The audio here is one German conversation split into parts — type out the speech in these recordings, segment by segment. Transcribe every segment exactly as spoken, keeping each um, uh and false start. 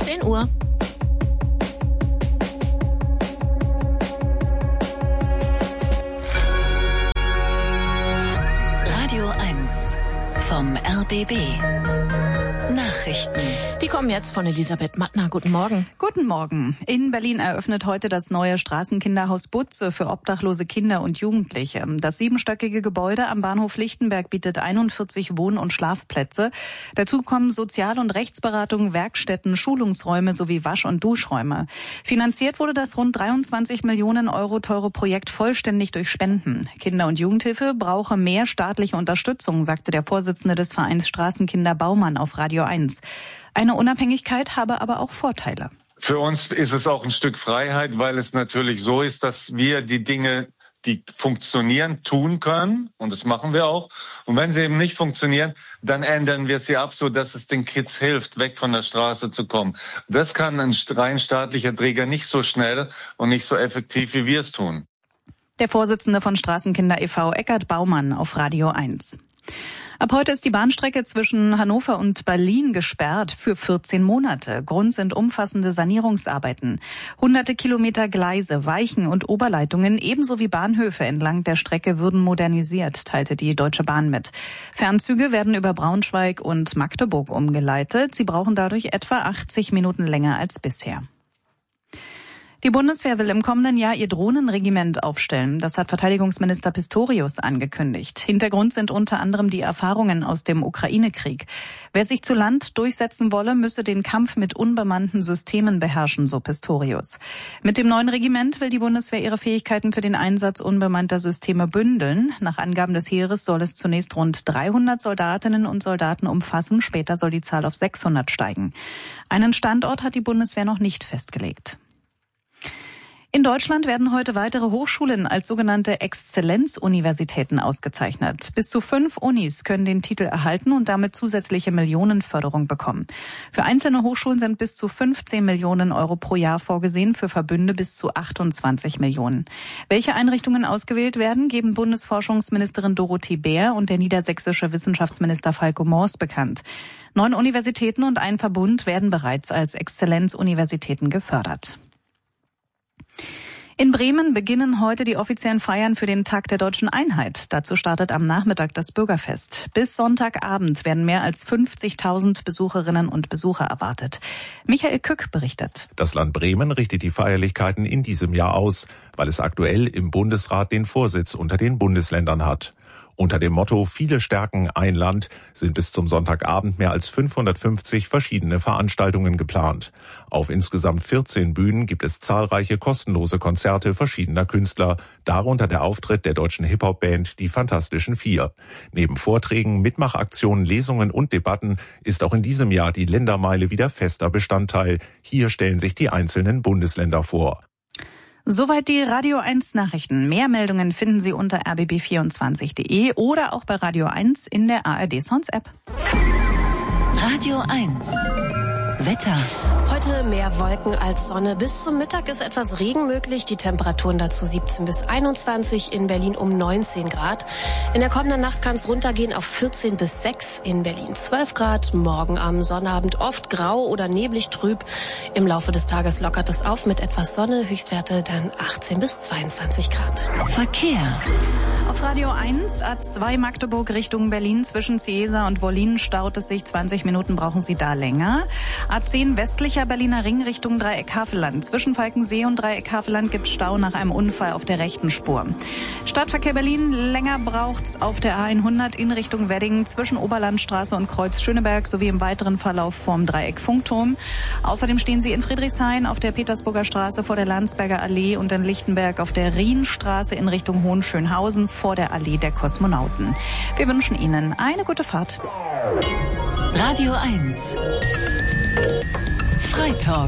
zehn Uhr. Radio eins vom R B B. Nachrichten. Die kommen jetzt von Elisabeth Mattner. Guten Morgen. Guten Morgen. In Berlin eröffnet heute das neue Straßenkinderhaus Butze für obdachlose Kinder und Jugendliche. Das siebenstöckige Gebäude am Bahnhof Lichtenberg bietet einundvierzig Wohn- und Schlafplätze. Dazu kommen Sozial- und Rechtsberatung, Werkstätten, Schulungsräume sowie Wasch- und Duschräume. Finanziert wurde das rund dreiundzwanzig Millionen Euro teure Projekt vollständig durch Spenden. Kinder- und Jugendhilfe brauche mehr staatliche Unterstützung, sagte der Vorsitzende des Vereins Straßenkinder Baumann auf Radio eins. Eine Unabhängigkeit habe aber auch Vorteile. Für uns ist es auch ein Stück Freiheit, weil es natürlich so ist, dass wir die Dinge, die funktionieren, tun können. Und das machen wir auch. Und wenn sie eben nicht funktionieren, dann ändern wir sie ab, so dass es den Kids hilft, weg von der Straße zu kommen. Das kann ein rein staatlicher Träger nicht so schnell und nicht so effektiv, wie wir es tun. Der Vorsitzende von Straßenkinder e V, Eckart Baumann, auf Radio eins. Ab heute ist die Bahnstrecke zwischen Hannover und Berlin gesperrt für vierzehn Monate. Grund sind umfassende Sanierungsarbeiten. Hunderte Kilometer Gleise, Weichen und Oberleitungen ebenso wie Bahnhöfe entlang der Strecke würden modernisiert, teilte die Deutsche Bahn mit. Fernzüge werden über Braunschweig und Magdeburg umgeleitet. Sie brauchen dadurch etwa achtzig Minuten länger als bisher. Die Bundeswehr will im kommenden Jahr ihr Drohnenregiment aufstellen. Das hat Verteidigungsminister Pistorius angekündigt. Hintergrund sind unter anderem die Erfahrungen aus dem Ukraine-Krieg. Wer sich zu Land durchsetzen wolle, müsse den Kampf mit unbemannten Systemen beherrschen, so Pistorius. Mit dem neuen Regiment will die Bundeswehr ihre Fähigkeiten für den Einsatz unbemannter Systeme bündeln. Nach Angaben des Heeres soll es zunächst rund dreihundert Soldatinnen und Soldaten umfassen. Später soll die Zahl auf sechshundert steigen. Einen Standort hat die Bundeswehr noch nicht festgelegt. In Deutschland werden heute weitere Hochschulen als sogenannte Exzellenzuniversitäten ausgezeichnet. Bis zu fünf Unis können den Titel erhalten und damit zusätzliche Millionenförderung bekommen. Für einzelne Hochschulen sind bis zu fünfzehn Millionen Euro pro Jahr vorgesehen, für Verbünde bis zu achtundzwanzig Millionen. Welche Einrichtungen ausgewählt werden, geben Bundesforschungsministerin Dorothee Bär und der niedersächsische Wissenschaftsminister Falco Moors bekannt. Neun Universitäten und ein Verbund werden bereits als Exzellenzuniversitäten gefördert. In Bremen beginnen heute die offiziellen Feiern für den Tag der Deutschen Einheit. Dazu startet am Nachmittag das Bürgerfest. Bis Sonntagabend werden mehr als fünfzigtausend Besucherinnen und Besucher erwartet. Michael Kück berichtet. Das Land Bremen richtet die Feierlichkeiten in diesem Jahr aus, weil es aktuell im Bundesrat den Vorsitz unter den Bundesländern hat. Unter dem Motto "Viele stärken ein Land" sind bis zum Sonntagabend mehr als fünfhundertfünfzig verschiedene Veranstaltungen geplant. Auf insgesamt vierzehn Bühnen gibt es zahlreiche kostenlose Konzerte verschiedener Künstler, darunter der Auftritt der deutschen Hip-Hop-Band Die Fantastischen Vier. Neben Vorträgen, Mitmachaktionen, Lesungen und Debatten ist auch in diesem Jahr die Ländermeile wieder fester Bestandteil. Hier stellen sich die einzelnen Bundesländer vor. Soweit die Radio eins Nachrichten. Mehr Meldungen finden Sie unter r b b vierundzwanzig punkt d e oder auch bei Radio eins in der A R D Sounds App. Radio eins. Wetter. Heute mehr Wolken als Sonne. Bis zum Mittag ist etwas Regen möglich. Die Temperaturen dazu siebzehn bis einundzwanzig, in Berlin um neunzehn Grad. In der kommenden Nacht kann es runtergehen auf vierzehn bis sechs, in Berlin zwölf Grad. Morgen am Sonnabend oft grau oder neblig trüb. Im Laufe des Tages lockert es auf mit etwas Sonne. Höchstwerte dann achtzehn bis zweiundzwanzig Grad. Verkehr. Auf Radio eins, A zwei Magdeburg Richtung Berlin zwischen Ciesa und Wollin staut es sich. zwanzig Minuten brauchen Sie da länger. A zehn westlicher Berliner Ring Richtung Dreieck Havelland. Zwischen Falkensee und Dreieck Havelland gibt es Stau nach einem Unfall auf der rechten Spur. Stadtverkehr Berlin, länger braucht's auf der A hundert in Richtung Wedding zwischen Oberlandstraße und Kreuz Schöneberg sowie im weiteren Verlauf vorm Dreieck Funkturm. Außerdem stehen Sie in Friedrichshain auf der Petersburger Straße vor der Landsberger Allee und in Lichtenberg auf der Rienstraße in Richtung Hohenschönhausen vor der Allee der Kosmonauten. Wir wünschen Ihnen eine gute Fahrt. Radio eins. Freitalk.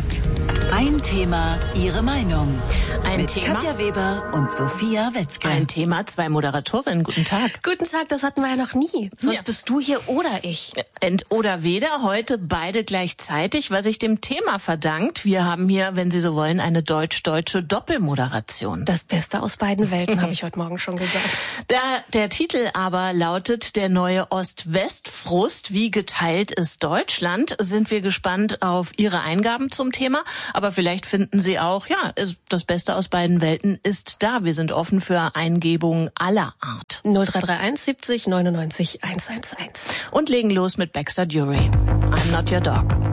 Ein Thema, Ihre Meinung. Ein Mit Thema? Katja Weber und Sophia Wetzke. Ein Thema, zwei Moderatorinnen. Guten Tag. Guten Tag, das hatten wir ja noch nie. Sonst Ja. bist du hier oder ich. Ent oder weder, heute beide gleichzeitig, was sich dem Thema verdankt. Wir haben hier, wenn Sie so wollen, eine deutsch-deutsche Doppelmoderation. Das Beste aus beiden Welten, habe ich heute Morgen schon gesagt. Der, der Titel aber lautet Der neue Ost-West-Frust. Wie geteilt ist Deutschland? Sind wir gespannt auf Ihre Eingaben zum Thema. Aber vielleicht finden Sie auch, ja, das Beste aus beiden Welten ist da. Wir sind offen für Eingebungen aller Art. null drei drei eins siebzig neunundneunzig hundertzehn. Und legen los mit Baxter Dury. I'm not your dog.